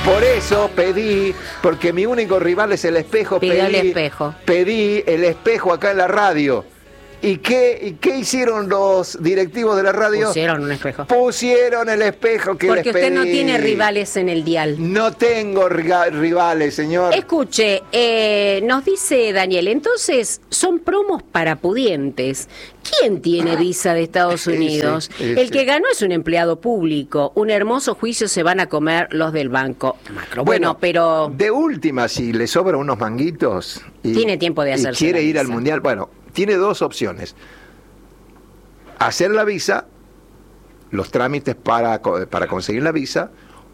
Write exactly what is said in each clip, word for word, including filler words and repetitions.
Por eso pedí, porque mi único rival es el espejo, Pidió pedí, el espejo. pedí el espejo acá en la radio. ¿Y qué, ¿Y qué hicieron los directivos de la radio? Pusieron un espejo. Pusieron el espejo que Porque les usted no pedí. tiene rivales en el dial. No tengo riga- rivales, señor. Escuche, eh, nos dice Daniel, entonces son promos para pudientes. ¿Quién tiene visa de Estados Unidos? Ese, ese. El que ganó es un empleado público. Un hermoso juicio se van a comer los del banco macro. Bueno, pero... De última, si le sobran unos manguitos... Y, Tiene tiempo de y hacerse quiere la ir al visa. Mundial, bueno, tiene dos opciones. Hacer la visa, los trámites para, co- para conseguir la visa,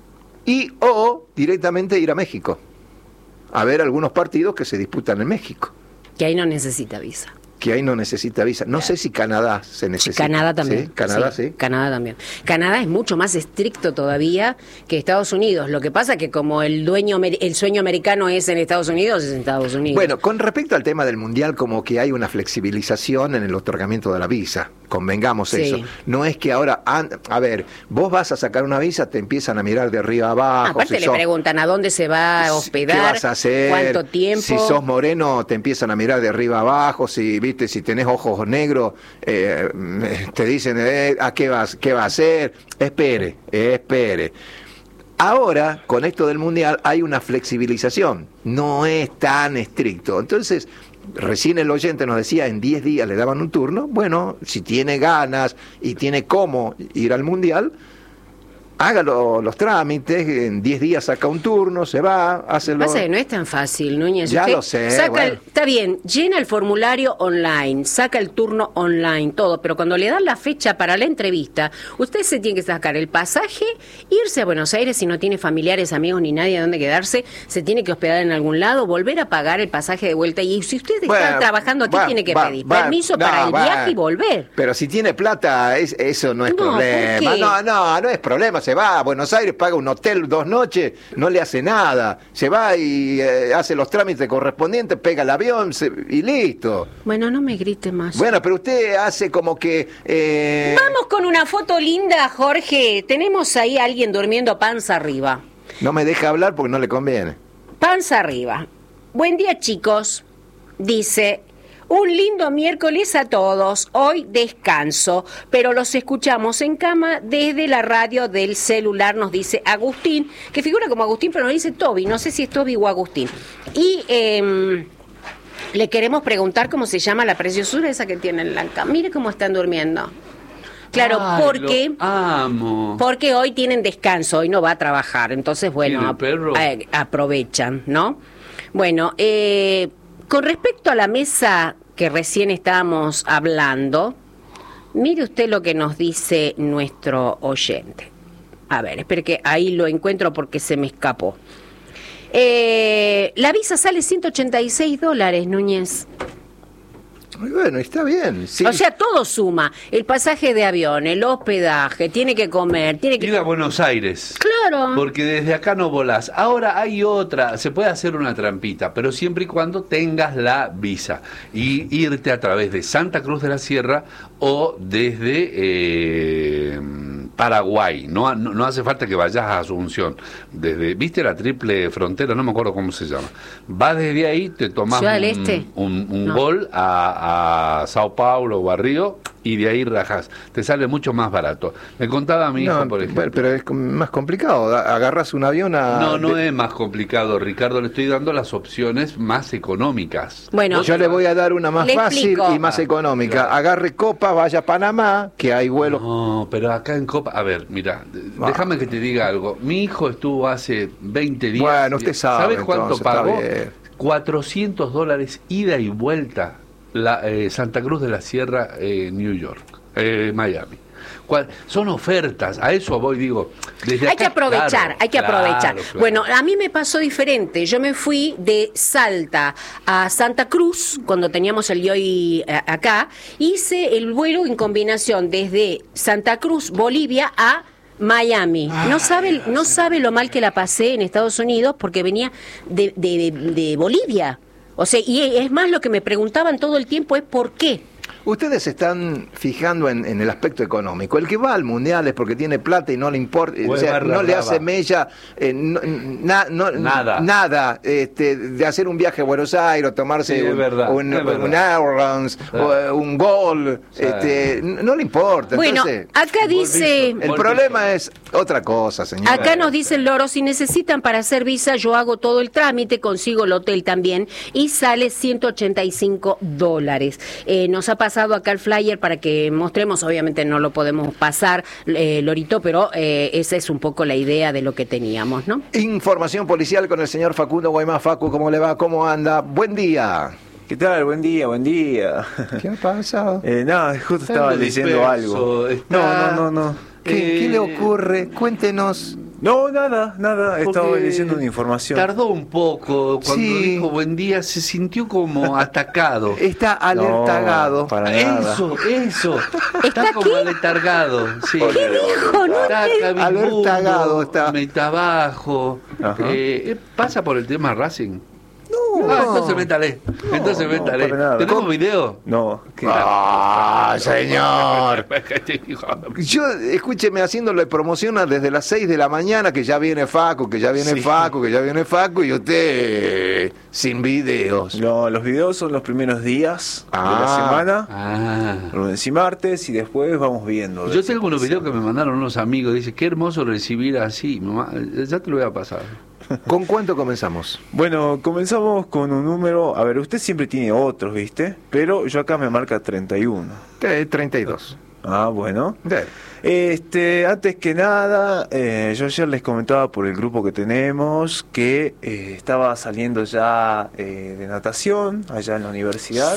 y o directamente ir a México, a ver algunos partidos que se disputan en México, Que ahí no necesita visa. que ahí no necesita visa. No sé si Canadá se necesita. Canadá también. ¿Sí? Canadá, sí. Canadá también. Canadá es mucho más estricto todavía que Estados Unidos. Lo que pasa que como el dueño, amer- el sueño americano es en Estados Unidos, es en Estados Unidos. Bueno, con respecto al tema del Mundial, como que hay una flexibilización en el otorgamiento de la visa. Convengamos Sí. eso. No es que ahora, an- a ver, vos vas a sacar una visa, te empiezan a mirar de arriba a abajo. Aparte si le sos- preguntan a dónde se va a hospedar, ¿Qué vas a hacer? cuánto tiempo. Si sos moreno, te empiezan a mirar de arriba a abajo. Si viste, si tenés ojos negros, eh, te dicen, eh, ¿a qué vas, qué va a hacer? Espere, espere. Ahora, con esto del Mundial, hay una flexibilización. No es tan estricto. Entonces, recién el oyente nos decía, en diez días le daban un turno. Bueno, si tiene ganas y tiene cómo ir al Mundial, hágalo los trámites, en diez días saca un turno, se va, hace lo... Pasa que no es tan fácil, Núñez. Ya Usted lo sé, saca bueno. el- está bien, llena el formulario online, saca el turno online, todo, pero cuando le dan la fecha para la entrevista, usted se tiene que sacar el pasaje, irse a Buenos Aires si no tiene familiares, amigos ni nadie a dónde quedarse, se tiene que hospedar en algún lado, volver a pagar el pasaje de vuelta. Y si usted está Bueno, trabajando aquí, va, tiene que va, pedir va, permiso no, para el va. viaje y volver. Pero si tiene plata, es, eso no es No, ¿por problema. qué? No, no, no es problema. Se va a Buenos Aires, paga un hotel dos noches, no le hace nada. Se va y eh, hace los trámites correspondientes, pega el avión se- y listo. Bueno, no me grite más. Bueno, pero usted hace como que... eh, Vamos con una foto linda, Jorge. Tenemos ahí a alguien durmiendo panza arriba. no me deja hablar porque no le conviene. Panza arriba. Buen día, chicos. Dice, un lindo miércoles a todos. Hoy descanso, pero los escuchamos en cama desde la radio del celular, nos dice Agustín, que figura como Agustín, pero nos dice Toby. No sé si es Toby o Agustín. Y eh, le queremos preguntar cómo se llama la preciosura esa que tiene en la cama. Mire cómo están durmiendo. Claro, Ay, porque... lo amo. Porque hoy tienen descanso, hoy no va a trabajar, entonces bueno, ¿Tiene perro? eh, aprovechan, ¿no? Bueno, eh, con respecto a la mesa que recién estábamos hablando, mire usted lo que nos dice nuestro oyente. A ver, espere que ahí lo encuentro porque se me escapó. Eh, la visa sale ciento ochenta y seis dólares, Núñez. Muy bueno, está bien. Sí. O sea, todo suma. El pasaje de avión, el hospedaje, tiene que comer, tiene que... Ir a Buenos Aires. Claro. Porque desde acá no volás. Ahora hay otra, se puede hacer una trampita, pero siempre y cuando tengas la visa. Y irte a través de Santa Cruz de la Sierra o desde eh, Paraguay. No, no, no hace falta que vayas a Asunción. Desde, ¿viste la triple frontera? No me acuerdo cómo se llama. Vas desde ahí, te tomás ¿Ciudad del un, Este? un, un No. gol a, a Sao Paulo o a Río y de ahí rajás. Te sale mucho más barato. Me contaba mi hijo, No, por ejemplo. bueno, pero es com- más complicado. A- Agarras un avión a... No, no de- es más complicado, Ricardo. Le estoy dando las opciones más económicas. Bueno, Yo le voy a dar una más Le fácil explico. y más Ah, económica. claro. Agarre Copa, vaya a Panamá, que hay vuelos. No, pero acá en Copa... A ver, mira, d- Ah. déjame que te diga algo. Mi hijo estuvo hace veinte días... Bueno, usted sabe, ¿Sabes cuánto entonces, está pagó? bien. cuatrocientos dólares ida y vuelta la, eh, Santa Cruz de la Sierra, eh, New York, eh, Miami. Cual- Son ofertas, a eso voy, digo. Desde hay acá, que aprovechar, claro, hay que claro, aprovechar. claro. Bueno, a mí me pasó diferente. Yo me fui de Salta a Santa Cruz, cuando teníamos el yoy eh, acá. Hice el vuelo en combinación desde Santa Cruz, Bolivia, a Miami. No sabe, no sabe lo mal que la pasé en Estados Unidos porque venía de, de, de- de Bolivia. O sea, y es más, lo que me preguntaban todo el tiempo es ¿por qué? Ustedes se están fijando en, en el aspecto económico. El que va al mundial es porque tiene plata y no le importa, o sea, barra, no le brava. hace mella eh, no, na, no, Nada. nada este, de hacer un viaje a Buenos Aires o tomarse Sí, es un, verdad, un, es verdad. un Airlines Claro. o un gol, Sí. este, no le importa. Bueno, Entonces, acá dice... el problema es otra cosa, señor. Acá nos dice el loro, si necesitan para hacer visa, yo hago todo el trámite, consigo el hotel también y sale ciento ochenta y cinco dólares. Eh, nos ha pasado acá el flyer para que mostremos, obviamente no lo podemos pasar, eh, Lorito, pero eh, esa es un poco la idea de lo que teníamos, ¿no? Información policial con el señor Facundo Guaymá. Facu, ¿cómo le va? ¿Cómo anda? Buen día. ¿Qué tal? Buen día, buen día. ¿Qué ha pasado? Eh, no, justo estaba Está diciendo disperso, algo. está- No, no, no, no. ¿Qué, Eh, qué le ocurre? Cuéntenos. No, nada, nada. Estaba Porque diciendo una información. Tardó un poco. Cuando Sí. dijo buen día, se sintió como atacado. Está alertagado. No, para nada. Eso, eso. ¿Está Está como qué? aletargado. Sí. ¿Qué dijo? No Está entiendo. cabizbundo, Alertagado está. metabajo. Ajá. Eh, ¿Pasa por el tema Racing? No. Ah, entonces métale. Entonces no, métale. para nada. ¿Tenemos ¿Cómo? video? No, ¿qué? Ah, señor. Yo, escúcheme, haciéndole promociona desde las seis de la mañana, que ya viene Facu, que ya viene Sí. Facu, que ya viene Facu, y usted sin videos. No, los videos son los primeros días de Ah. la semana, Ah. lunes y martes, y después vamos viendo. Yo tengo unos videos que me mandaron unos amigos. Dice, qué hermoso recibir así. Mamá, ya te lo voy a pasar. ¿Con cuánto comenzamos? Bueno, comenzamos con un número. A ver, usted siempre tiene otros, ¿viste? Pero yo acá me marca treinta y uno. Eh, treinta y dos. Ah, bueno. Eh, Este, antes que nada, eh, yo ayer les comentaba por el grupo que tenemos que eh, estaba saliendo ya eh, de natación allá en la universidad.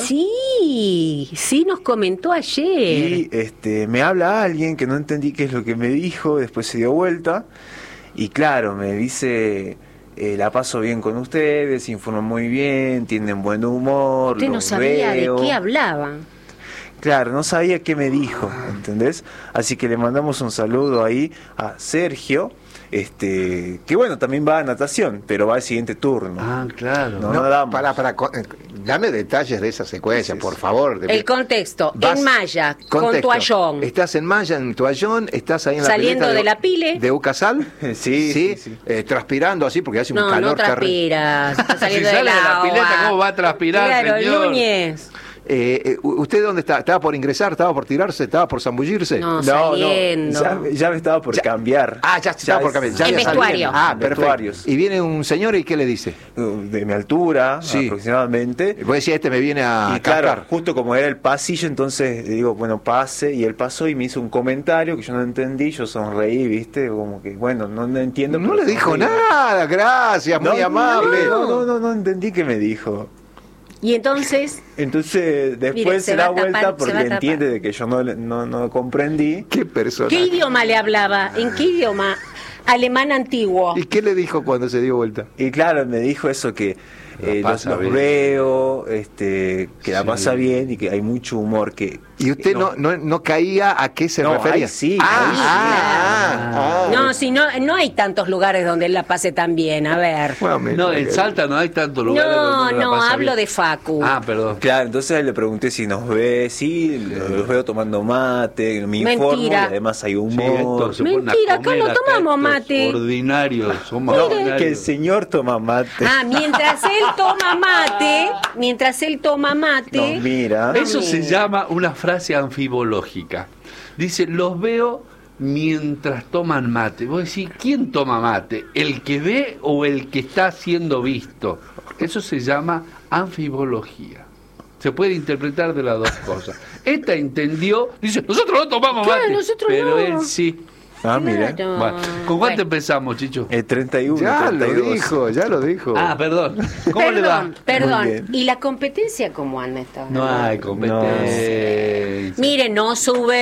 Sí, sí nos comentó ayer. Y este, me habla alguien que no entendí qué es lo que me dijo, después se dio vuelta y claro, me dice, eh, la paso bien con ustedes, informan muy bien, tienen buen humor, Usted no los sabía veo. de qué hablaban. Claro, no sabía qué me dijo, ¿entendés? Así que le mandamos un saludo ahí a Sergio, este, que bueno, también va a natación, pero va al siguiente turno. Ah, claro. No, no, damos. para, para, co- eh, dame detalles de esa secuencia, por favor. De- El contexto, Vas- en malla, con contexto. toallón. Estás en malla, en toallón, estás ahí en la Saliendo pileta de la pile. de Ucasal. Sí, sí, sí. Eh, transpirando así porque hace un No, calor no terrible. transpira, está Si saliendo sale del de la agua. pileta, ¿cómo va a transpirar, Claro, señor? Núñez. Eh, eh, ¿Usted dónde está? ¿Estaba por ingresar? ¿Estaba por tirarse? ¿Estaba por zambullirse? No, saliendo. ya, ya me estaba por Ya- cambiar. Ah, ya estaba por cambiar. Ya En había salido. vestuario. Ah, perfecto. Vestuarios. Y viene un señor y ¿qué le dice? De mi altura, Sí. aproximadamente. Vos decís, este me viene a Y claro, cascar. justo como era el pasillo, entonces le digo, bueno, pase, y él pasó y me hizo un comentario que yo no entendí, yo sonreí, viste, como que, bueno, no, no entiendo. No pero le dijo sonreí. nada, gracias, muy No, amable. No, no, no, no entendí qué me dijo. Y entonces, Entonces después Mire, se, se da va a tapar, vuelta se porque va a tapar. entiende de que yo no, le- no, no comprendí. Qué persona. ¿qué idioma le hablaba? ¿En qué idioma? Alemán antiguo. ¿Y qué le dijo cuando se dio vuelta? Y claro, me dijo eso que La eh, los, pasa los bien. veo, este, que la Sí. pasa bien y que hay mucho humor que... ¿Y usted no, no, no caía a qué se No, refería? ahí sí, ah, ahí sí. ah, ah, ah. No, si no, no hay tantos lugares donde él la pase tan bien. A ver. Bueno, me- No, en Salta no hay tanto lugar. No, no, hablo de Facu. Ah, perdón. Claro, entonces le pregunté si nos ve, sí, los veo tomando mate, me informo y Mentira. además hay Sí, humor. esto se ponen a Mentira, acá comer no acá tomamos estos mate. Ordinarios, somos No, ordinarios. que el señor toma mate. Ah, mientras él toma mate, mientras él toma mate. Nos mira. Eso se llama una frase anfibológica. Dice, los veo mientras toman mate. Vos decís, ¿quién toma mate? ¿El que ve o el que está siendo visto? Eso se llama anfibología. Se puede interpretar de las dos cosas. Esta entendió, dice, nosotros no tomamos Claro, mate. nosotros pero no. él sí. Ah, mira. Claro. Bueno, ¿con cuánto Bueno. empezamos, Chicho? El treinta y uno, Ya treinta y lo dos. dijo, ya lo dijo. Ah, perdón. ¿Cómo le va? Perdón, perdón. Muy bien. ¿Y la competencia cómo anda esta No hay competencia. Mire, no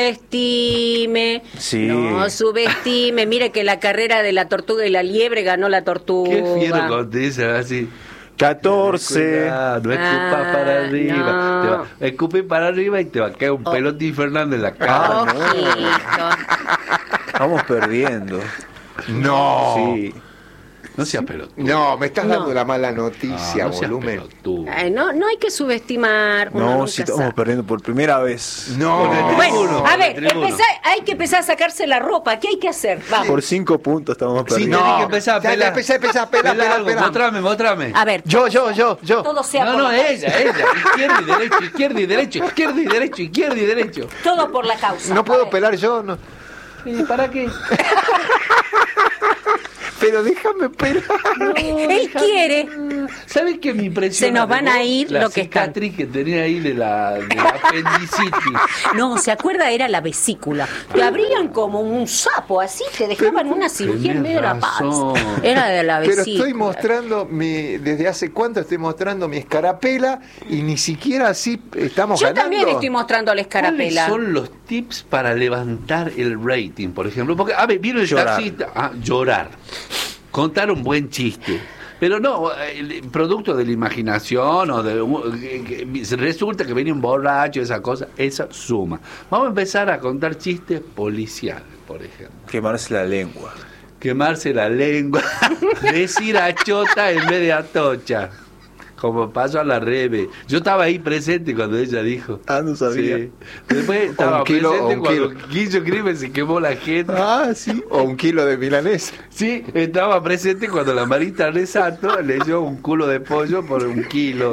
subestime, Sí. no subestime. Mire que la carrera de la tortuga y la liebre ganó la tortuga. Qué fiero cuando te dicen así. catorce. Cuidado, no escupas Ah, para arriba. no. Te va, escupes para arriba y te va a caer un Oh. pelotín Fernández en la cara. Ojito. Vamos perdiendo. No. Sí. No seas pelotudo. No, me estás No. dando la mala noticia, No, no seas volumen. pelotudo. Ay, no, no hay que subestimar. uno No, nunca si estamos sabe. perdiendo por primera vez. No. Con el Bueno, tribuno, a con ver, el tribuno. empezá- hay que empezar a sacarse la ropa. ¿Qué hay que hacer? Vamos. Por cinco puntos estamos Sí, perdiendo. tenés que empezar a Ya, ya pelar. empecé, empecé a pelar, Pelá pelar, algo, pelar. Mostrame, mostrame. A ver, Yo, yo, yo, yo. todo sea No, por no, la ella, ella. Izquierda y derecho, izquierda y derecho, izquierda y derecho, izquierda y derecho. todo por la causa. No A puedo ver. pelar yo, no. ¿Y para qué? Pero déjame pelar. Él quiere. ¿Sabes qué me impresiona? Se nos van de vos? a ir la lo que están. cicatriz que tenía ahí de la, de la apendicitis. No, ¿se acuerda? Era la vesícula. Te abrían como un sapo, así, te dejaban una cirugía en tenés medio de la razón. panza. Era de la Pero vesícula. estoy mostrando mi, desde hace cuánto estoy mostrando mi escarapela y ni siquiera así estamos Yo ganando. también estoy mostrando la ¿Cuáles escarapela. son los tips para levantar el rating, por ejemplo? Porque, a ver, vino el Llorar. taxista. Ah, llorar. Contar un buen chiste. Pero no, el producto de la imaginación o de que- que resulta que viene un borracho, esa cosa, esa suma. Vamos a empezar a contar chistes policiales, por ejemplo. Quemarse la lengua. Quemarse la lengua, decir achota en vez de atocha, como pasó a la Rebe. Yo estaba ahí presente cuando ella dijo. Ah, no sabía. Sí. Después estaba Un kilo, presente un cuando kilo. Guillo Crimen se quemó la gente. Ah, sí. O un kilo de milanesa. Sí, estaba presente cuando la Marita Resato leyó un culo de pollo por un kilo.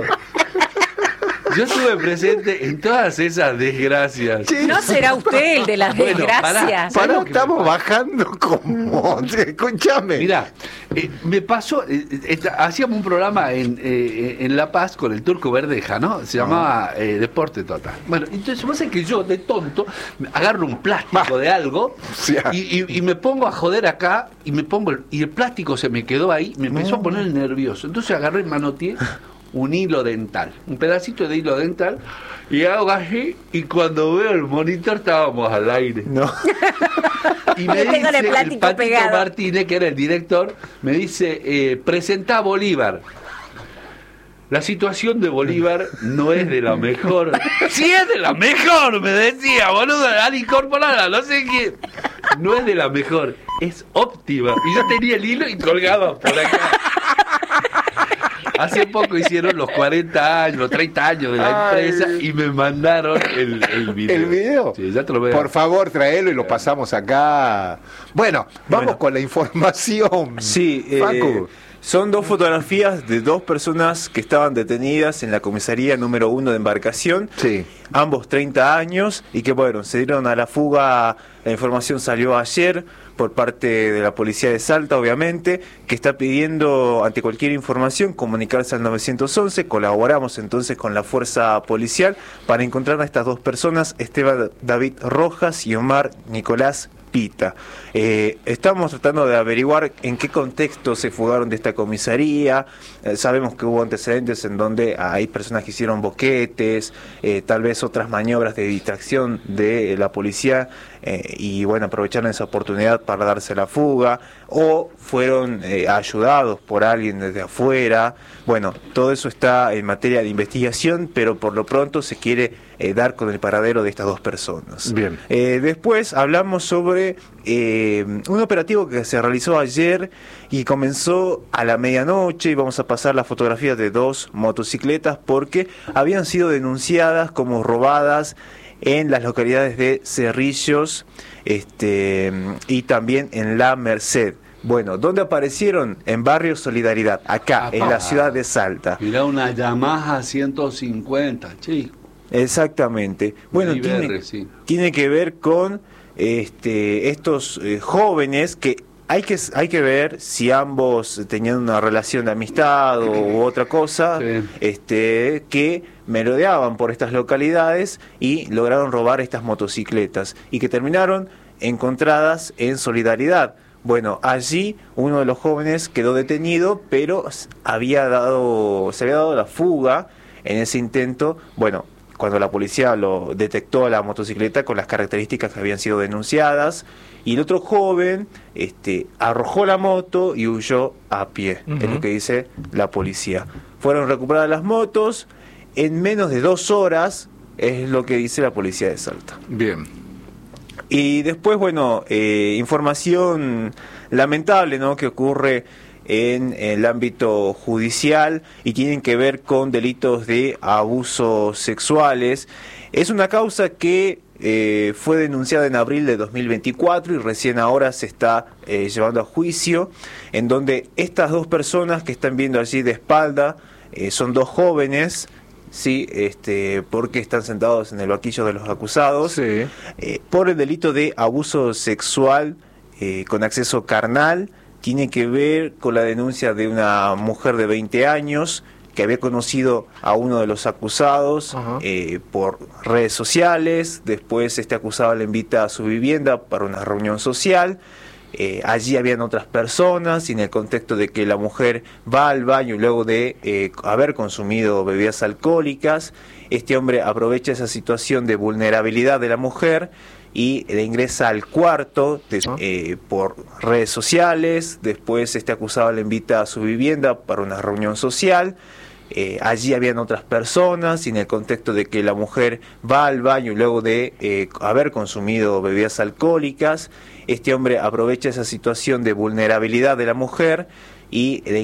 Yo estuve presente en todas esas desgracias. ¿No será usted el de las Bueno, desgracias? ¿sabes Pará, lo que me estamos pasa? bajando como. Escúchame. Mirá, eh, me pasó, eh, esta- hacíamos un programa en, eh, en La Paz con el Turco Verdeja, ¿no? Se llamaba eh, Deporte Total. Bueno, entonces vos sabés que yo, de tonto, agarro un plástico de algo Sí. y, y- y me pongo a joder acá y me pongo el, y el plástico se me quedó ahí, me empezó a poner nervioso. Entonces agarré y manoteé un hilo dental, un pedacito de hilo dental, y hago así, y cuando veo el monitor estábamos al aire. No. Y me Yo tengo el dice plástico el Patito pegado. Martínez, que era el director, me dice, eh, presenta a Bolívar. La situación de Bolívar no es de la mejor. Sí es de la mejor, me decía, boludo, al incorporarla, no sé qué. No es de la mejor, es óptima. Y yo tenía el hilo y colgaba por acá. Hace poco hicieron los cuarenta años, los treinta años de la Ay. empresa y me mandaron el, el video. ¿El video? Sí, ya te lo veo. Por favor, tráelo y lo pasamos acá. Bueno, vamos Bueno. con la información. Sí, eh, Facu. son dos fotografías de dos personas que estaban detenidas en la comisaría número uno de embarcación. Sí. Ambos treinta años y que bueno, se dieron a la fuga. La información salió ayer por parte de la policía de Salta, obviamente, que está pidiendo ante cualquier información comunicarse al nueve once. Colaboramos entonces con la fuerza policial para encontrar a estas dos personas, Esteban David Rojas y Omar Nicolás Pita. Eh, estamos tratando de averiguar en qué contexto se fugaron de esta comisaría. Eh, sabemos que hubo antecedentes en donde hay personas que hicieron boquetes, eh, tal vez otras maniobras de distracción de la policía eh, y bueno, aprovecharon esa oportunidad para darse la fuga o fueron eh, ayudados por alguien desde afuera. Bueno, todo eso está en materia de investigación, pero por lo pronto se quiere eh, dar con el paradero de estas dos personas. Bien. Eh, después hablamos sobre eh, un operativo que se realizó ayer y comenzó a la medianoche, y vamos a pasar las fotografías de dos motocicletas porque habían sido denunciadas como robadas en las localidades de Cerrillos este, y también en La Merced. Bueno, ¿dónde aparecieron? En Barrio Solidaridad, acá, en la ciudad de Salta. Mirá una Yamaha ciento cincuenta, chico. Exactamente. Bueno, I B R, tiene, sí. tiene que ver con este, estos eh, jóvenes que hay que hay que ver si ambos tenían una relación de amistad o u otra cosa, Sí. este, que merodeaban por estas localidades y lograron robar estas motocicletas y que terminaron encontradas en Solidaridad. Bueno, allí uno de los jóvenes quedó detenido, pero había dado, se había dado la fuga en ese intento. Bueno, cuando la policía lo detectó a la motocicleta con las características que habían sido denunciadas, y el otro joven este, arrojó la moto y huyó a pie, uh-huh. Es lo que dice la policía. Fueron recuperadas las motos en menos de dos horas, es lo que dice la policía de Salta. Bien. Y después, bueno, eh, información lamentable, ¿no?, que ocurre en el ámbito judicial y tienen que ver con delitos de abusos sexuales. Es una causa que eh, fue denunciada en abril de dos mil veinticuatro y recién ahora se está eh, llevando a juicio, en donde estas dos personas que están viendo allí de espalda eh, son dos jóvenes, sí, este, porque están sentados en el banquillo de los acusados, Sí. eh, por el delito de abuso sexual eh, con acceso carnal. Tiene que ver con la denuncia de una mujer de veinte años que había conocido a uno de los acusados eh, por redes sociales. Después este acusado le invita a su vivienda para una reunión social. Eh, allí habían otras personas y en el contexto de que la mujer va al baño luego de eh, haber consumido bebidas alcohólicas, este hombre aprovecha esa situación de vulnerabilidad de la mujer y le ingresa al cuarto de, eh, por redes sociales. Después este acusado le invita a su vivienda para una reunión social. Eh, allí habían otras personas y en el contexto de que la mujer va al baño luego de eh, haber consumido bebidas alcohólicas, este hombre aprovecha esa situación de vulnerabilidad de la mujer y le